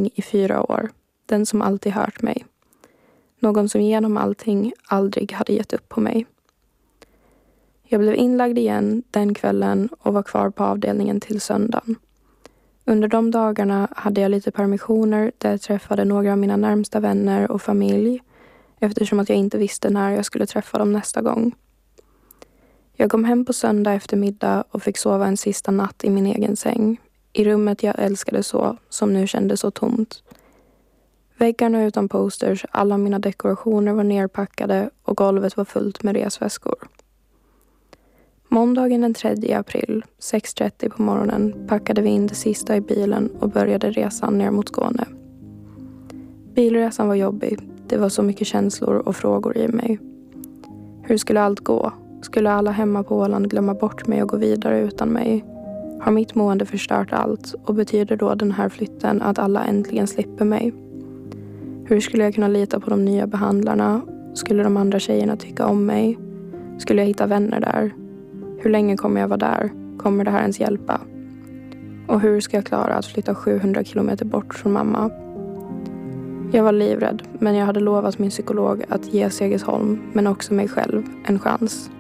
tjej i 4 år. Den som alltid hört mig. Någon som genom allting aldrig hade gett upp på mig. Jag blev inlagd igen den kvällen och var kvar på avdelningen till söndagen. Under de dagarna hade jag lite permissioner där jag träffade några av mina närmsta vänner och familj eftersom att jag inte visste när jag skulle träffa dem nästa gång. Jag kom hem på söndag eftermiddag och fick sova en sista natt i min egen säng. I rummet jag älskade så, som nu kändes så tomt. Väggarna utan posters, alla mina dekorationer var nerpackade och golvet var fullt med resväskor. Måndagen den 3 april, 6:30 på morgonen, packade vi in det sista i bilen och började resan ner mot Skåne. Bilresan var jobbig. Det var så mycket känslor och frågor i mig. Hur skulle allt gå? Skulle alla hemma på Åland glömma bort mig och gå vidare utan mig? Har mitt mående förstört allt och betyder då den här flytten att alla äntligen slipper mig? Hur skulle jag kunna lita på de nya behandlarna? Skulle de andra tjejerna tycka om mig? Skulle jag hitta vänner där? Hur länge kommer jag vara där? Kommer det här ens hjälpa? Och hur ska jag klara att flytta 700 kilometer bort från mamma? Jag var livrädd, men jag hade lovat min psykolog att ge Segersholm, men också mig själv, en chans.